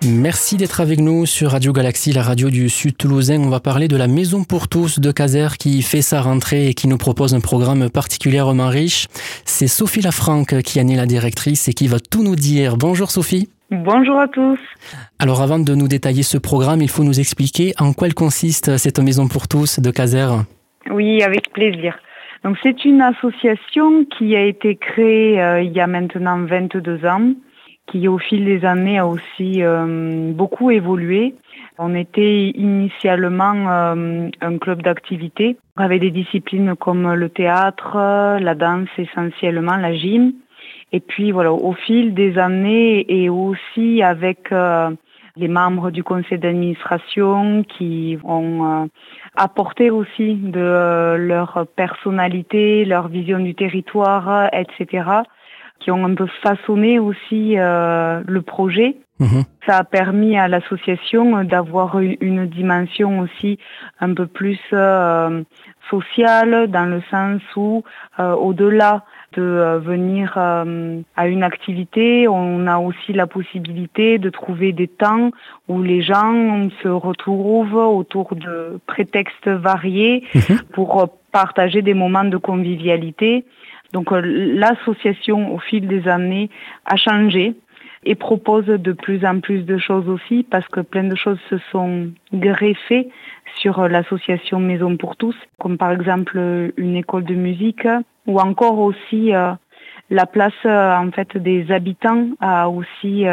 Merci d'être avec nous sur Radio Galaxie, la radio du Sud Toulousain. On va parler de la Maison pour tous de Caser qui fait sa rentrée et qui nous propose un programme particulièrement riche. C'est Sophie Lafranc qui en est la directrice et qui va tout nous dire. Bonjour Sophie. Bonjour à tous. Alors avant de nous détailler ce programme, il faut nous expliquer en quoi elle consiste cette Maison pour tous de Caser. Oui, avec plaisir. Donc c'est une association qui a été créée il y a maintenant 22 ans, qui au fil des années a aussi beaucoup évolué. On était initialement un club d'activité avec des disciplines comme le théâtre, la danse essentiellement, la gym. Et puis voilà, au fil des années et aussi avec les membres du conseil d'administration qui ont apporté aussi de leur personnalité, leur vision du territoire, etc., qui ont un peu façonné aussi le projet. Ça a permis à l'association d'avoir une dimension aussi un peu plus sociale, dans le sens où au-delà de venir à une activité, on a aussi la possibilité de trouver des temps où les gens se retrouvent autour de prétextes variés pour partager des moments de convivialité. Donc l'association, au fil des années, a changé et propose de plus en plus de choses aussi, parce que plein de choses se sont greffées sur l'association Maison pour tous, comme par exemple une école de musique, ou encore aussi la place en fait des habitants a aussi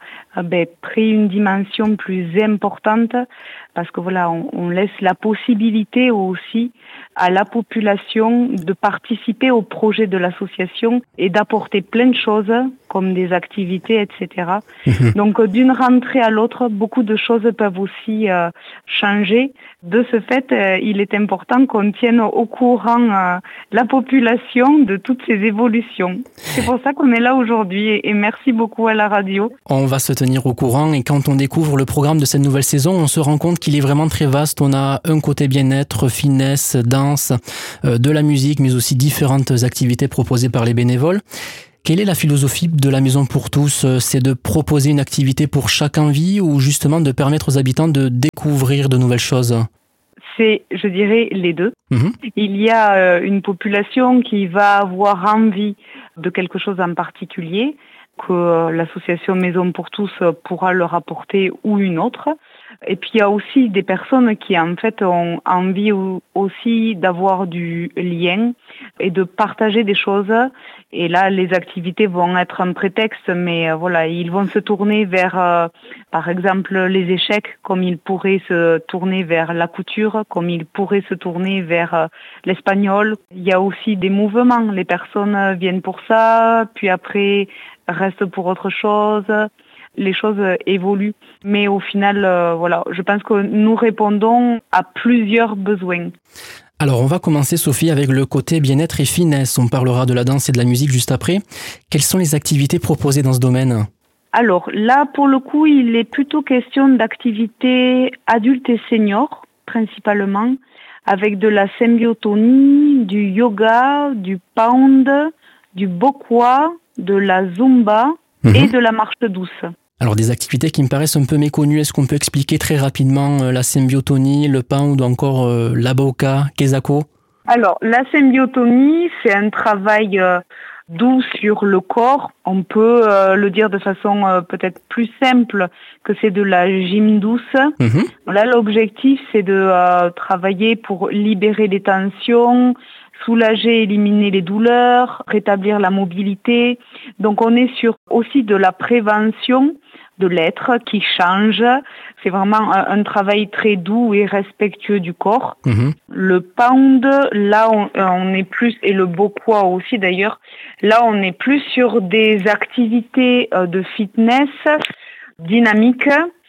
pris une dimension plus importante, parce que voilà, on laisse la possibilité aussi à la population de participer au projet de l'association et d'apporter plein de choses comme des activités, etc. Donc d'une rentrée à l'autre, beaucoup de choses peuvent aussi changer. De ce fait, il est important qu'on tienne au courant la population de toutes ces évolutions. C'est pour ça qu'on est là aujourd'hui et merci beaucoup à la radio. On va se tenir au courant et quand on découvre le programme de cette nouvelle saison, on se rend compte qu'il est vraiment très vaste. On a un côté bien-être, finesse, danse, de la musique, mais aussi différentes activités proposées par les bénévoles. Quelle est la philosophie de la Maison pour tous ? C'est de proposer une activité pour chaque envie ou justement de permettre aux habitants de découvrir de nouvelles choses ? C'est, je dirais, les deux. Il y a une population qui va avoir envie de quelque chose en particulier, que l'association Maison pour tous pourra leur apporter ou une autre. Et puis il y a aussi des personnes qui en fait ont envie aussi d'avoir du lien et de partager des choses. Et là, les activités vont être un prétexte, mais voilà, ils vont se tourner vers, par exemple, les échecs, comme ils pourraient se tourner vers la couture, comme ils pourraient se tourner vers l'espagnol. Il y a aussi des mouvements. Les personnes viennent pour ça, puis après restent pour autre chose. Les choses évoluent. Mais au final, voilà, je pense que nous répondons à plusieurs besoins. Alors, on va commencer, Sophie, avec le côté bien-être et finesse. On parlera de la danse et de la musique juste après. Quelles sont les activités proposées dans ce domaine ? Alors, là, pour le coup, il est plutôt question d'activités adultes et seniors, principalement, avec de la symbiotonie, du yoga, du pound, du bokwa, de la zumba et de la marche douce. Alors des activités qui me paraissent un peu méconnues, est-ce qu'on peut expliquer très rapidement la symbiotonie, le pound ou encore la boka, kezako ? Alors la symbiotonie, c'est un travail doux sur le corps. On peut le dire de façon peut-être plus simple que c'est de la gym douce. Là l'objectif c'est de travailler pour libérer les tensions, soulager, éliminer les douleurs, rétablir la mobilité. Donc on est sur aussi de la prévention de l'être qui change. C'est vraiment un travail très doux et respectueux du corps. Le pound, là on est plus, et le bokwa aussi d'ailleurs, là on est plus sur des activités de fitness dynamiques,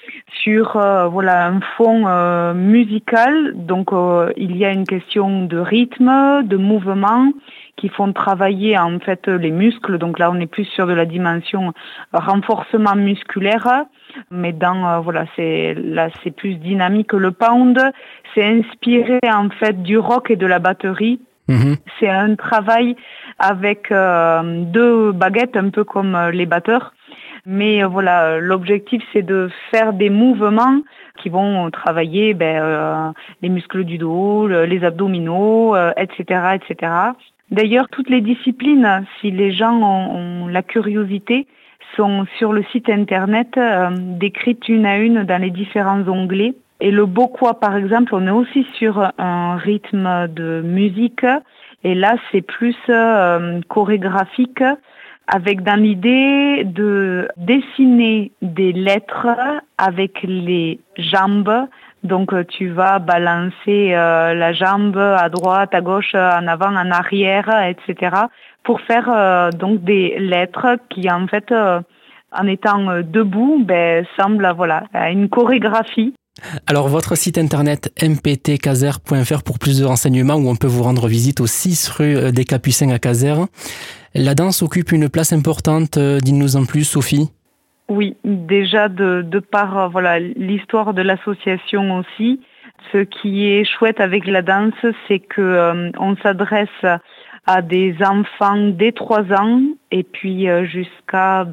sur voilà un fond musical. Donc il y a une question de rythme, de mouvement qui font travailler en fait les muscles. Donc là on est plus sur de la dimension renforcement musculaire, mais dans voilà, c'est plus dynamique. Le pound, c'est inspiré en fait du rock et de la batterie. C'est un travail avec deux baguettes, un peu comme les batteurs. Mais voilà, l'objectif c'est de faire des mouvements qui vont travailler les muscles du dos, les abdominaux, etc., etc. D'ailleurs, toutes les disciplines, si les gens ont la curiosité, sont sur le site internet décrites une à une dans les différents onglets. Et le Bokwa, par exemple, on est aussi sur un rythme de musique. Et là, c'est plus chorégraphique, avec dans l'idée de dessiner des lettres avec les jambes. Donc tu vas balancer la jambe à droite, à gauche, en avant, en arrière, etc. pour faire donc des lettres qui en fait, en étant debout, semblent une chorégraphie. Alors votre site internet mptcaser.fr pour plus de renseignements, où on peut vous rendre visite au 6 rue des Capucins à Casères. La danse occupe une place importante, dis-nous en plus Sophie. Oui, déjà de par l'histoire de l'association aussi. Ce qui est chouette avec la danse, c'est que on s'adresse à des enfants dès 3 ans et puis jusqu'à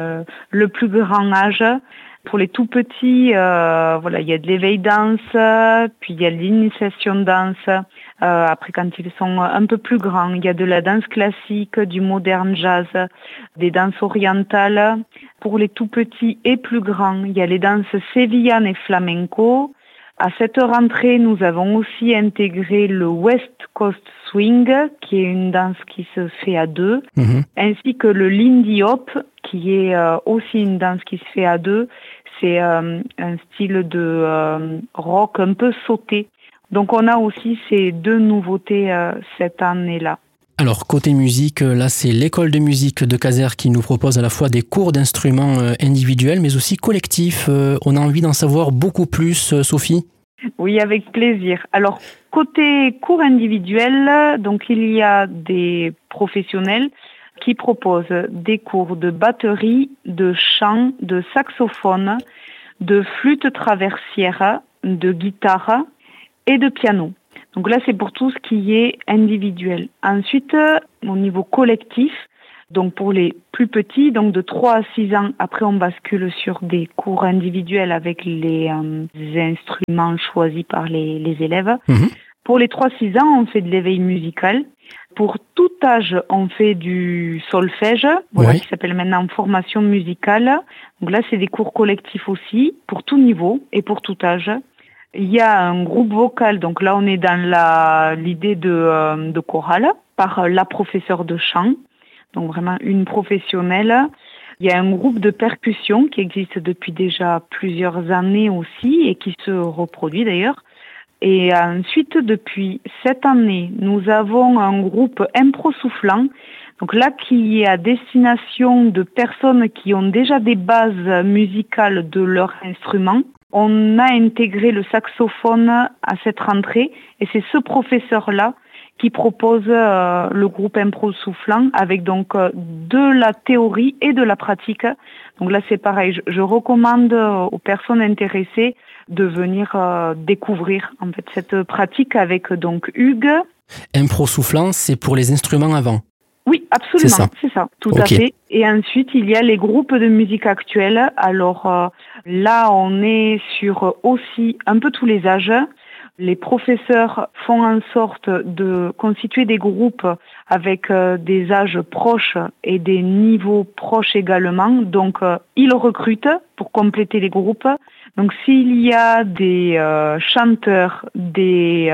le plus grand âge. Pour les tout petits, il y a de l'éveil danse, puis il y a l'initiation danse. Après, quand ils sont un peu plus grands, il y a de la danse classique, du moderne jazz, des danses orientales. Pour les tout petits et plus grands, il y a les danses sévillanes et flamenco. À cette rentrée, nous avons aussi intégré le West Coast Swing, qui est une danse qui se fait à 2, ainsi que le Lindy Hop, qui est aussi une danse qui se fait à 2. C'est un style de rock un peu sauté. Donc on a aussi ces 2 nouveautés cette année-là. Alors côté musique, là c'est l'école de musique de Casères qui nous propose à la fois des cours d'instruments individuels mais aussi collectifs. On a envie d'en savoir beaucoup plus, Sophie. Oui, avec plaisir. Alors côté cours individuels, donc il y a des professionnels qui proposent des cours de batterie, de chant, de saxophone, de flûte traversière, de guitare et de piano. Donc là, c'est pour tout ce qui est individuel. Ensuite, au niveau collectif, donc pour les plus petits, donc de 3 à 6 ans, après on bascule sur des cours individuels avec les instruments choisis par les élèves. Pour les 3-6 ans, on fait de l'éveil musical. Pour tout âge, on fait du solfège, qui s'appelle maintenant formation musicale. Donc là, c'est des cours collectifs aussi, pour tout niveau et pour tout âge. Il y a un groupe vocal, donc là on est dans l'idée de chorale, par la professeure de chant, donc vraiment une professionnelle. Il y a un groupe de percussion qui existe depuis déjà plusieurs années aussi et qui se reproduit d'ailleurs. Et ensuite, depuis cette année, nous avons un groupe impro soufflant, donc là qui est à destination de personnes qui ont déjà des bases musicales de leur instrument. On a intégré le saxophone à cette rentrée et c'est ce professeur-là qui propose le groupe impro soufflant avec donc de la théorie et de la pratique. Donc là c'est pareil, je recommande aux personnes intéressées de venir découvrir en fait cette pratique avec donc Hugues. Impro soufflant, c'est pour les instruments avant. Oui, absolument, c'est ça, tout à fait. Et ensuite, il y a les groupes de musique actuelle. Alors là, on est sur aussi un peu tous les âges. Les professeurs font en sorte de constituer des groupes avec des âges proches et des niveaux proches également. Donc, ils recrutent pour compléter les groupes. Donc, s'il y a des chanteurs, des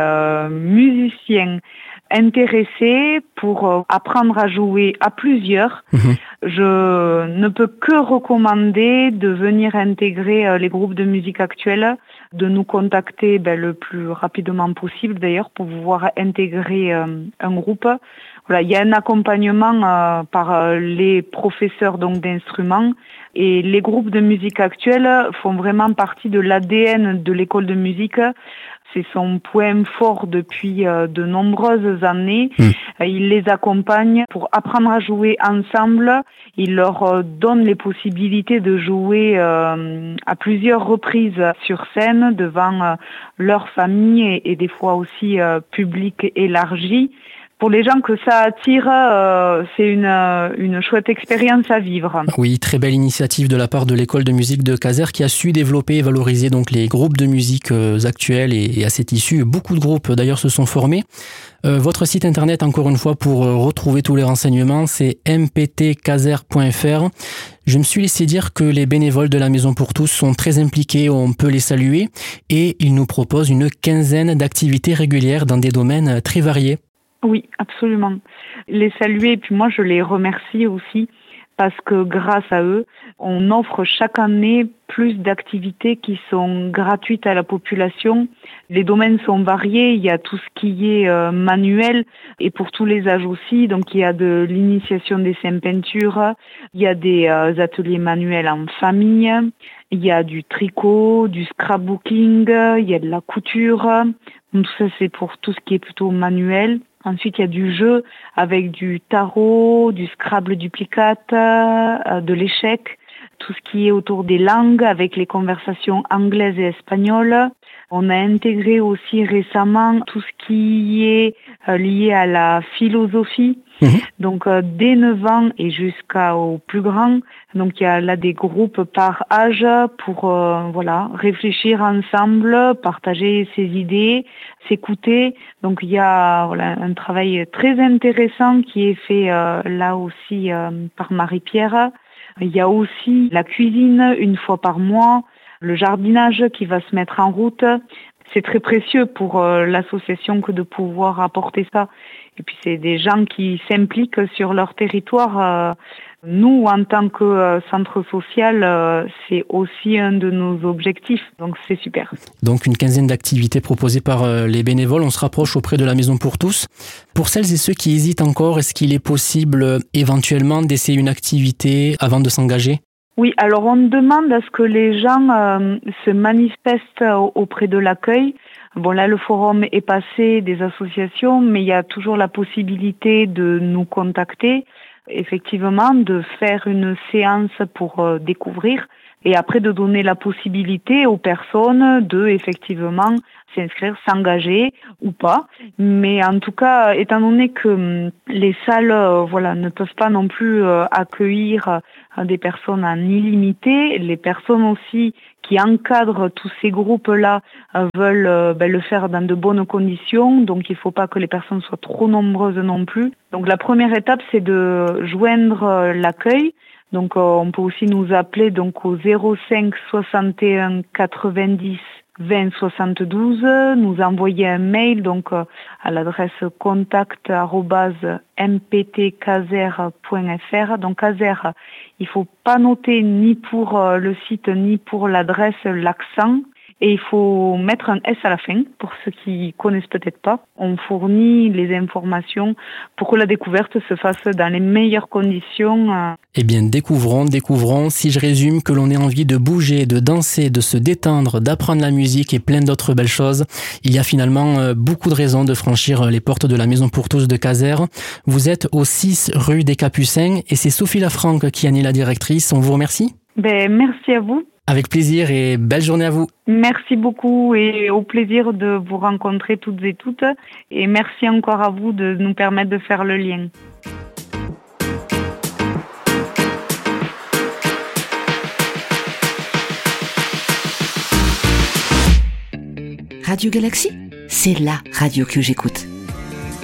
musiciens intéressés pour apprendre à jouer à plusieurs, je ne peux que recommander de venir intégrer les groupes de musique actuelle, de nous contacter le plus rapidement possible d'ailleurs pour pouvoir intégrer un groupe. Voilà, il y a un accompagnement par les professeurs donc d'instruments et les groupes de musique actuelle font vraiment partie de l'ADN de l'école de musique. C'est son point fort depuis de nombreuses années. Il les accompagne pour apprendre à jouer ensemble. Il leur donne les possibilités de jouer à plusieurs reprises sur scène devant leur famille et des fois aussi public élargi. pour les gens que ça attire, c'est une chouette expérience à vivre. Oui, très belle initiative de la part de l'école de musique de Caser qui a su développer et valoriser donc les groupes de musique actuels et à cet issue. Beaucoup de groupes d'ailleurs se sont formés. Votre site internet, encore une fois, pour retrouver tous les renseignements, c'est mptcaser.fr. Je me suis laissé dire que les bénévoles de la Maison pour tous sont très impliqués, on peut les saluer, et ils nous proposent une quinzaine d'activités régulières dans des domaines très variés. Oui, absolument. Les saluer, et puis moi je les remercie aussi parce que grâce à eux, on offre chaque année plus d'activités qui sont gratuites à la population. Les domaines sont variés, il y a tout ce qui est manuel et pour tous les âges aussi. Donc il y a de l'initiation des peintures, il y a des ateliers manuels en famille, il y a du tricot, du scrapbooking, il y a de la couture. Donc tout ça c'est pour tout ce qui est plutôt manuel. Ensuite, il y a du jeu avec du tarot, du Scrabble duplicate, de l'échec, tout ce qui est autour des langues avec les conversations anglaises et espagnoles. On a intégré aussi récemment tout ce qui est lié à la philosophie. Donc dès 9 ans et jusqu'au plus grand. Donc il y a là des groupes par âge pour réfléchir ensemble, partager ses idées, s'écouter. Donc il y a un travail très intéressant qui est fait là aussi par Marie-Pierre. Il y a aussi la cuisine une fois par mois, le jardinage qui va se mettre en route. C'est très précieux pour l'association que de pouvoir apporter ça. Et puis c'est des gens qui s'impliquent sur leur territoire. Nous, en tant que centre social, c'est aussi un de nos objectifs. Donc c'est super. Donc une quinzaine d'activités proposées par les bénévoles. On se rapproche auprès de la Maison pour tous. Pour celles et ceux qui hésitent encore, est-ce qu'il est possible éventuellement d'essayer une activité avant de s'engager ? Oui, alors on demande à ce que les gens se manifestent auprès de l'accueil. Bon, là, le forum est passé des associations, mais il y a toujours la possibilité de nous contacter, effectivement, de faire une séance pour découvrir et après de donner la possibilité aux personnes de, effectivement, s'inscrire, s'engager ou pas. Mais en tout cas, étant donné que les salles ne peuvent pas non plus accueillir des personnes en illimité, les personnes aussi qui encadrent tous ces groupes-là veulent le faire dans de bonnes conditions. Donc il ne faut pas que les personnes soient trop nombreuses non plus. Donc la première étape, c'est de joindre l'accueil. Donc on peut aussi nous appeler donc au 05 61 90 20 72, nous envoyer un mail donc à l'adresse contact@mptcaser.fr. Donc Caser, il faut pas noter ni pour le site ni pour l'adresse l'accent. Et il faut mettre un S à la fin, pour ceux qui connaissent peut-être pas. On fournit les informations pour que la découverte se fasse dans les meilleures conditions. Eh bien, découvrons. Si je résume, que l'on ait envie de bouger, de danser, de se détendre, d'apprendre la musique et plein d'autres belles choses, il y a finalement beaucoup de raisons de franchir les portes de la Maison pour tous de Caser. Vous êtes au 6 rue des Capucins et c'est Sophie Lafranc qui en est la directrice. On vous remercie. Merci à vous. Avec plaisir et belle journée à vous. Merci beaucoup et au plaisir de vous rencontrer toutes et toutes. Et merci encore à vous de nous permettre de faire le lien. Radio Galaxy, c'est la radio que j'écoute.